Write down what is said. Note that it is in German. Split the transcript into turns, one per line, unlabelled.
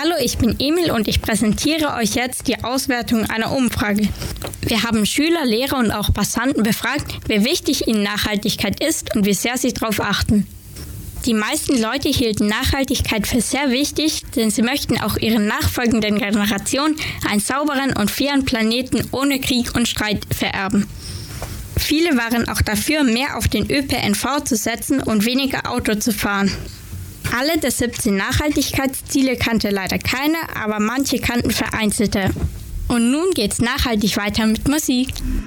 Hallo, ich bin Emil und ich präsentiere euch jetzt die Auswertung einer Umfrage. Wir haben Schüler, Lehrer und auch Passanten befragt, wie wichtig ihnen Nachhaltigkeit ist und wie sehr sie darauf achten. Die meisten Leute hielten Nachhaltigkeit für sehr wichtig, denn sie möchten auch ihren nachfolgenden Generationen einen sauberen und fairen Planeten ohne Krieg und Streit vererben. Viele waren auch dafür, mehr auf den ÖPNV zu setzen und weniger Auto zu fahren. Alle der 17 Nachhaltigkeitsziele kannte leider keiner, aber manche kannten vereinzelte. Und nun geht's nachhaltig weiter mit Musik.